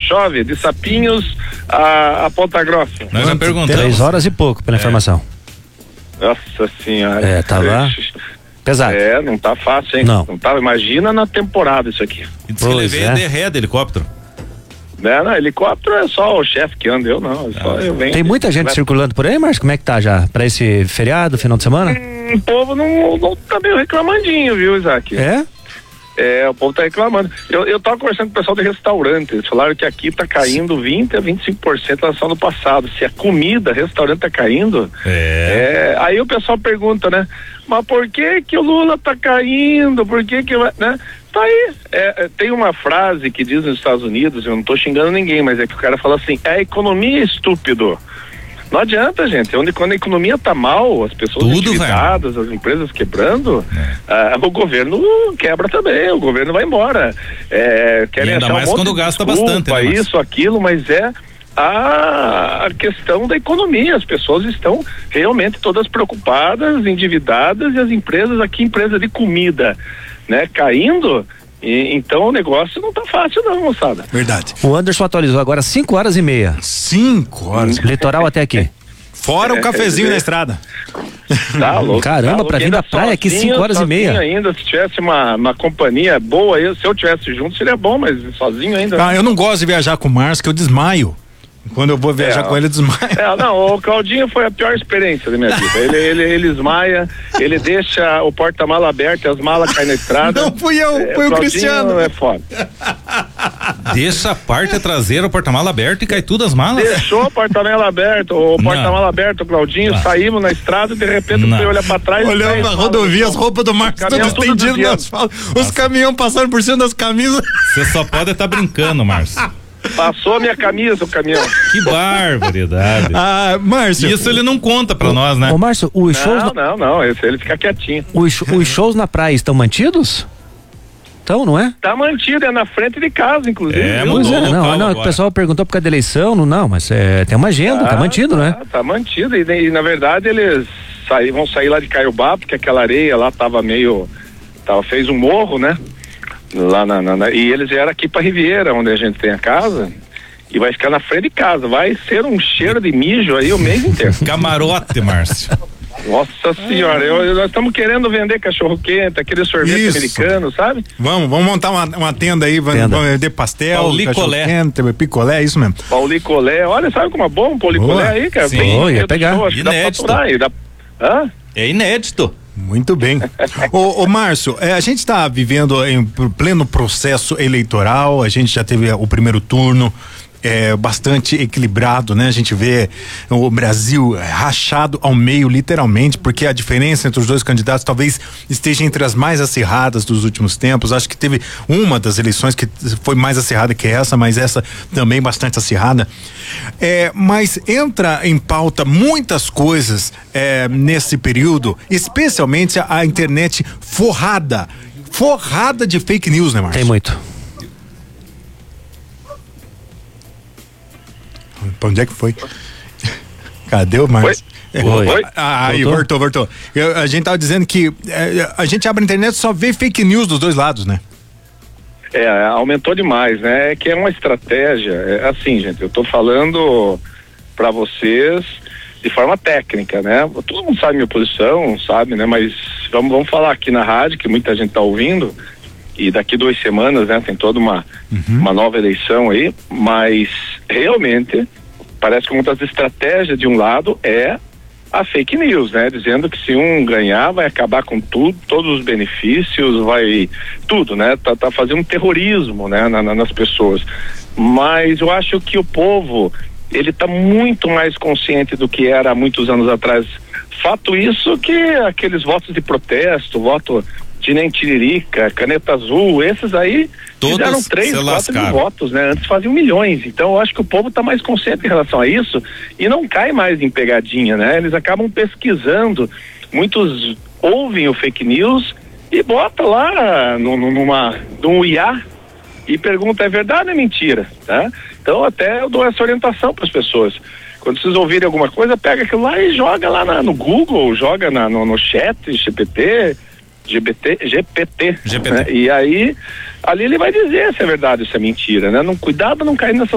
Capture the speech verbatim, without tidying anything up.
chove de Sapinhos a, a Ponta Grossa. Nós já perguntamos. Três horas e pouco, pela é. informação. Nossa senhora. É, tava pesado. É, não tá fácil, hein? Não. Não tá, imagina na temporada isso aqui. E diz que ele veio de ré de helicóptero. Né, não, helicóptero é só o chefe que anda, eu não, é só ah, eu venho. Tem muita gente circulando por aí, Márcio? Como é que tá já? Pra esse feriado, final de semana? Hum, o povo não, não tá meio reclamandinho, viu, Isaac? É? É, o povo tá reclamando. Eu, eu tava conversando com o pessoal de restaurante, eles falaram que aqui tá caindo vinte a vinte e cinco por cento em relação ao ano passado. Se a comida, restaurante tá caindo, é. é. Aí o pessoal pergunta, né? Mas por que que o Lula tá caindo? Por que que, né? Tá aí. É, é, tem uma frase que diz nos Estados Unidos, eu não tô xingando ninguém, mas é que o cara fala assim, é a economia estúpido. Não adianta, gente. Onde, quando a economia tá mal, as pessoas Tudo endividadas, as empresas quebrando, é. uh, o governo quebra também, o governo vai embora. É, querem e ainda achar mais um monte quando de gasta desculpa, bastante, né, isso, aquilo, mas é a, a questão da economia. As pessoas estão realmente todas preocupadas, endividadas, e as empresas, aqui empresa de comida, né, caindo. E, então o negócio não tá fácil não, moçada. Verdade. O Anderson atualizou agora cinco horas e meia. Cinco horas. Litoral até aqui. Fora o cafezinho é, é. na estrada. Tá louco. Caramba, tá pra vir da praia aqui cinco horas e meia. Ainda, se tivesse uma, uma companhia boa, eu, se eu tivesse junto seria bom, mas sozinho ainda. Ah, eu não gosto de viajar com o Márcio, que eu desmaio. Quando eu vou viajar é, com ele, eu desmaio. É, não, o Claudinho foi a pior experiência da minha vida. Ele, ele, ele esmaia, ele deixa o porta-mala aberto e as malas caem na estrada. Não fui eu, é, foi o, o Cristiano. É foda. Deixa a parte traseira, o porta-mala aberto e cai tudo as malas. Deixou o porta-mala aberto, o porta-mala aberto, o Claudinho, não. Saímos na estrada e de repente você olha pra trás. Olhando na rodovia, as roupas do Marcos todas estendidas no asfalto. Os caminhões passando por cima das camisas. Você só pode estar tá brincando, Márcio. Passou a minha camisa, o caminhão. Que barbaridade. Ah, Márcio. Isso ele não conta pra o, nós, né? Ô, Márcio, os shows. Não, não, não. Esse, ele fica quietinho. Os, os shows na praia estão mantidos? Então, não é? Tá mantido, é na frente de casa, inclusive. É, pois é, não, não, o pessoal perguntou por causa da eleição, não, não, mas é, tem uma agenda, ah, tá mantido, tá, né? Tá mantido, e, e na verdade eles saí, vão sair lá de Caiobá, porque aquela areia lá tava meio, tava, fez um morro, né? Lá na, na, na, e eles vieram aqui pra Riviera, onde a gente tem a casa, e vai ficar na frente de casa, vai ser um cheiro de mijo aí o mês inteiro. Camarote, Márcio. Nossa senhora, eu, eu, nós estamos querendo vender cachorro quente, aquele sorvete Isso. americano, sabe? Vamos, vamos montar uma, uma tenda aí, tenda. Vamos vender pastel, paulicolé, quente, picolé, isso mesmo. Paulicolé, olha, sabe como é bom um paulicolé aí, cara? Sim, Tem, oh, ia pegar. Show, inédito. Dá pra dá... Hã? É inédito. Muito bem. ô, ô Márcio, é, a gente está vivendo em pleno processo eleitoral, a gente já teve o primeiro turno, é, bastante equilibrado, né? A gente vê o Brasil rachado ao meio, literalmente, porque a diferença entre os dois candidatos talvez esteja entre as mais acirradas dos últimos tempos. Acho que teve uma das eleições que foi mais acirrada que essa, mas essa também bastante acirrada. É, mas entra em pauta muitas coisas é, nesse período, especialmente a, a internet forrada, forrada de fake news, né, Márcio? Tem muito. Pra onde é que foi? Cadê o Márcio? Oi? Oi? Ah, aí, voltou, voltou. Eu, a gente tava dizendo que é, a gente abre a internet e só vê fake news dos dois lados, né? É, aumentou demais, né? É que é uma estratégia, é assim, gente, eu tô falando pra vocês de forma técnica, né? Todo mundo sabe minha posição, sabe, né? Mas vamos, vamos falar aqui na rádio, que muita gente tá ouvindo, e daqui duas semanas, né, tem toda uma, uhum. uma nova eleição aí, mas realmente parece que uma das estratégias de um lado é a fake news, né, dizendo que se um ganhar vai acabar com tudo, todos os benefícios, vai tudo, né, tá, tá fazendo um terrorismo, né, na, na, nas pessoas. Mas eu acho que o povo, ele tá muito mais consciente do que era há muitos anos atrás. Fato isso que aqueles votos de protesto, voto de nem tiririca, caneta azul, esses aí todos fizeram três, quatro mil votos, né? Antes faziam milhões. Então eu acho que o povo está mais consciente em relação a isso e não cai mais em pegadinha, né? Eles acabam pesquisando, muitos ouvem o fake news e bota lá no, no, numa, num I A e pergunta, é verdade ou é mentira, tá? Então até eu dou essa orientação para as pessoas. Quando vocês ouvirem alguma coisa, pega aquilo lá e joga lá na, no Google, joga na, no, no chat, G P T, G P T, G P T, G P T. Né? E aí, ali ele vai dizer se é verdade ou se é mentira, né? Não, cuidado não cair nessas